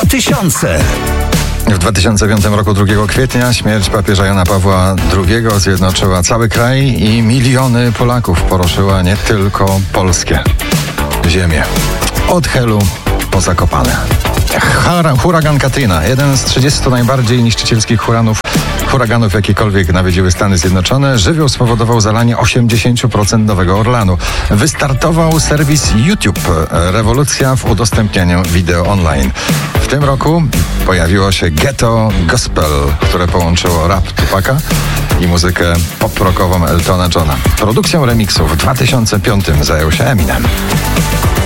2000. W 2005 roku 2 kwietnia śmierć papieża Jana Pawła II zjednoczyła cały kraj i miliony Polaków poruszyła nie tylko polskie ziemie. Od Helu po Zakopane. Huragan Katrina, jeden z 30 najbardziej niszczycielskich huraganów, jakiekolwiek nawiedziły Stany Zjednoczone, żywioł spowodował zalanie 80% Nowego Orlanu. Wystartował serwis YouTube, rewolucja w udostępnianiu wideo online. W tym roku pojawiło się Ghetto Gospel, które połączyło rap Tupaca i muzykę pop-rockową Eltona Johna. Produkcją remixu w 2005 zajął się Eminem.